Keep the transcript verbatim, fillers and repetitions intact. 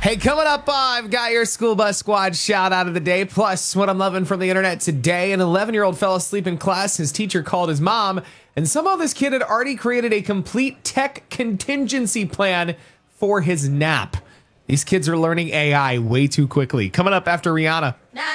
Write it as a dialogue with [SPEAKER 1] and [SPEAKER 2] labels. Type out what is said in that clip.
[SPEAKER 1] Hey, coming up, uh, I've got your school bus squad shout out of the day. Plus, what I'm loving from the internet today. An eleven-year-old fell asleep in class. His teacher called his mom, and somehow this kid had already created a complete tech contingency plan for his nap. These kids are learning A I way too quickly. Coming up after Rihanna.
[SPEAKER 2] Now